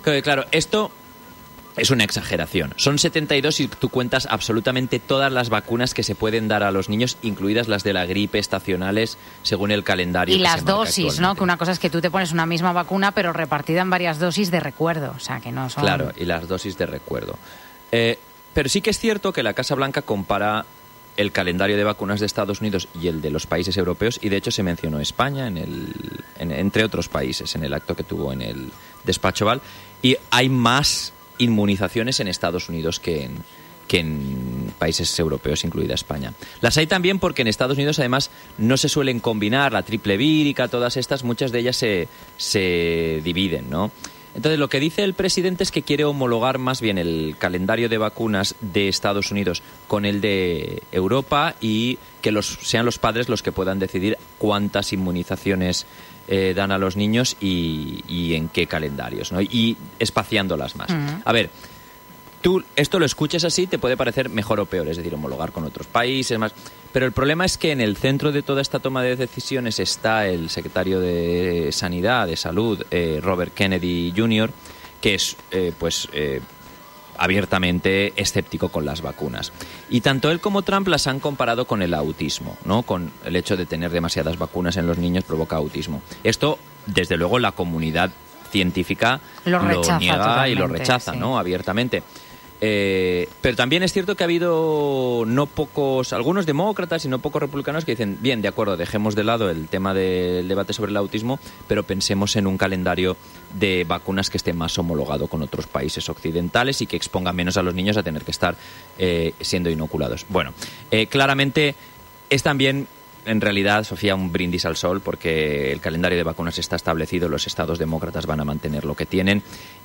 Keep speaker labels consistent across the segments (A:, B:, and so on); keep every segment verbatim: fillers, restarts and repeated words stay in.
A: Claro, esto es una exageración. Son setenta y dos si tú cuentas absolutamente todas las vacunas que se pueden dar a los niños, incluidas las de la gripe estacionales, según el calendario.
B: Y
A: que
B: las
A: se marca
B: dosis, ¿no? Que una cosa es que tú te pones una misma vacuna, pero repartida en varias dosis de recuerdo. O sea, que no son...
A: Claro, y las dosis de recuerdo. Eh, pero sí que es cierto que la Casa Blanca compara el calendario de vacunas de Estados Unidos y el de los países europeos, y de hecho se mencionó España, en el, en, entre otros países, en el acto que tuvo en el despacho Oval, y hay más inmunizaciones en Estados Unidos que en, que en países europeos, incluida España. Las hay también porque en Estados Unidos, además, no se suelen combinar la triple vírica, todas estas, muchas de ellas se, se dividen, ¿no? Entonces, lo que dice el presidente es que quiere homologar más bien el calendario de vacunas de Estados Unidos con el de Europa y que los, sean los padres los que puedan decidir cuántas inmunizaciones eh, dan a los niños y, y en qué calendarios, ¿no? Y espaciándolas más. Uh-huh. A ver, tú esto lo escuchas así, te puede parecer mejor o peor, es decir, homologar con otros países, más. Pero el problema es que en el centro de toda esta toma de decisiones está el secretario de Sanidad, de Salud, eh, Robert Kennedy junior, que es, eh, pues, eh, abiertamente escéptico con las vacunas. Y tanto él como Trump las han comparado con el autismo, ¿no? Con el hecho de tener demasiadas vacunas en los niños provoca autismo. Esto, desde luego, la comunidad científica
B: lo,
A: lo niega y lo rechaza, sí. ¿no? Abiertamente. Eh, pero también es cierto que ha habido no pocos, algunos demócratas y no pocos republicanos que dicen, bien, de acuerdo, dejemos de lado el tema del debate sobre el autismo, pero pensemos en un calendario de vacunas que esté más homologado con otros países occidentales y que exponga menos a los niños a tener que estar eh, siendo inoculados. Bueno, eh, claramente es también, en realidad, Sofía, un brindis al sol, porque el calendario de vacunas está establecido, los estados demócratas van a mantener lo que tienen.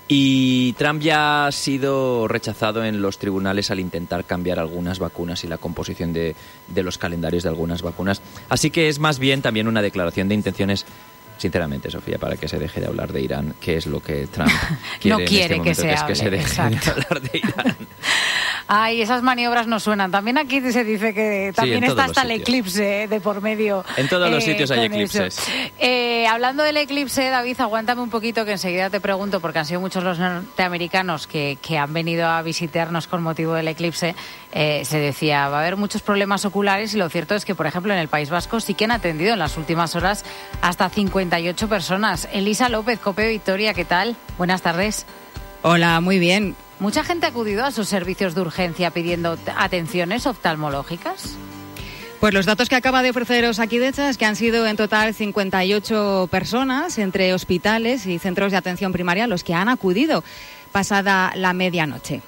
A: Y Trump ya ha sido rechazado en los tribunales al intentar cambiar algunas vacunas y la composición de, de los calendarios de algunas vacunas. Así que es más bien también una declaración de intenciones, sinceramente, Sofía, para que se deje de hablar de Irán, que es lo que Trump quiere,
B: no quiere
A: en este momento,
B: que se
A: que es
B: hable,
A: que se deje
B: exacto.
A: de hablar de Irán.
B: Ay, esas maniobras no suenan. También aquí se dice que también
A: sí,
B: está hasta
A: el
B: eclipse de por medio.
A: En todos
B: eh,
A: los sitios hay eclipses.
B: Eh, hablando del eclipse, David, aguántame un poquito que enseguida te pregunto, porque han sido muchos los norteamericanos que, que han venido a visitarnos con motivo del eclipse. Eh, se decía, va a haber muchos problemas oculares, y lo cierto es que, por ejemplo, en el País Vasco sí que han atendido en las últimas horas hasta cincuenta y ocho personas. Elisa López, COPE Victoria, ¿qué tal? Buenas tardes.
C: Hola, muy bien.
B: ¿Mucha gente ha acudido a sus servicios de urgencia pidiendo atenciones oftalmológicas?
C: Pues los datos que acaba de ofrecer Osakidetza es que han sido en total cincuenta y ocho personas entre hospitales y centros de atención primaria los que han acudido pasada la medianoche.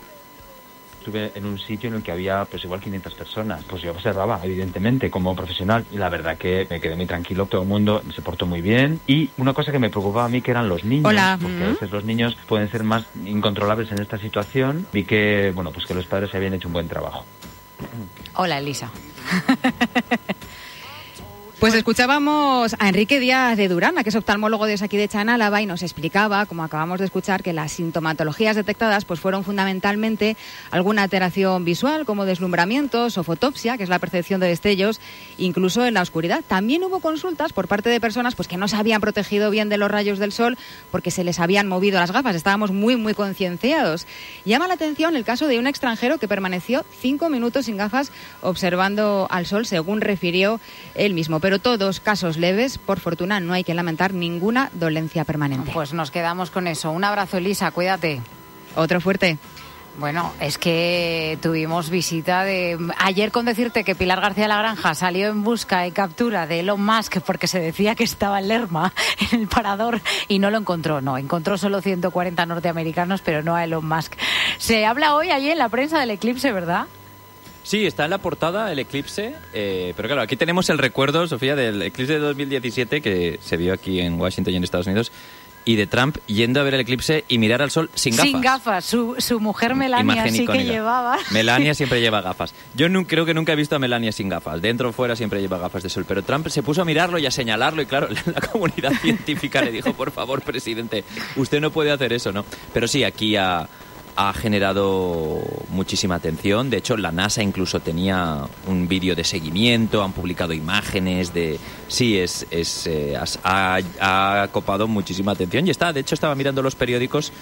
D: Estuve en un sitio en el que había pues igual quinientas personas. Pues yo observaba, evidentemente, como profesional, y la verdad que me quedé muy tranquilo. Todo el mundo se portó muy bien. Y una cosa que me preocupaba a mí, que eran los niños.
C: Hola.
D: Porque
C: Uh-huh.
D: a veces los niños pueden ser más incontrolables en esta situación. Vi que, bueno, pues que los padres habían hecho un buen trabajo.
B: Hola, Elisa.
C: Pues escuchábamos a Enrique Díaz de Durana, que es oftalmólogo de Osakidetza en Álava, y nos explicaba, como acabamos de escuchar, que las sintomatologías detectadas pues fueron fundamentalmente alguna alteración visual, como deslumbramientos o fotopsia, que es la percepción de destellos, incluso en la oscuridad. También hubo consultas por parte de personas pues que no se habían protegido bien de los rayos del sol porque se les habían movido las gafas. Estábamos muy, muy concienciados. Llama la atención el caso de un extranjero que permaneció cinco minutos sin gafas observando al sol, según refirió él mismo. Pero todos casos leves, por fortuna no hay que lamentar ninguna dolencia permanente.
B: Pues nos quedamos con eso. Un abrazo, Elisa, cuídate.
C: Otro fuerte.
B: Bueno, es que tuvimos visita de... Ayer, con decirte que Pilar García Lagranja salió en busca y captura de Elon Musk porque se decía que estaba en Lerma, en el parador, y no lo encontró. No, encontró solo ciento cuarenta norteamericanos, pero no a Elon Musk. Se habla hoy allí en la prensa del eclipse, ¿verdad?
A: Sí, está en la portada el eclipse, eh, pero claro, aquí tenemos el recuerdo, Sofía, del eclipse de dos mil diecisiete que se vio aquí en Washington y en Estados Unidos, y de Trump yendo a ver el eclipse y mirar al sol sin gafas.
B: Sin gafas, su, su mujer Melania
A: Imagen
B: sí
A: icónica.
B: que llevaba.
A: Melania siempre lleva gafas. Yo no, creo que nunca he visto a Melania sin gafas. Dentro o fuera siempre lleva gafas de sol. Pero Trump se puso a mirarlo y a señalarlo y claro, la comunidad científica le dijo, por favor, presidente, usted no puede hacer eso, ¿no? Pero sí, aquí ha... ha generado muchísima atención. De hecho, la NASA incluso tenía un vídeo de seguimiento, han publicado imágenes de... Sí, es, es eh, ha, ha copado muchísima atención y está, de hecho, estaba mirando los periódicos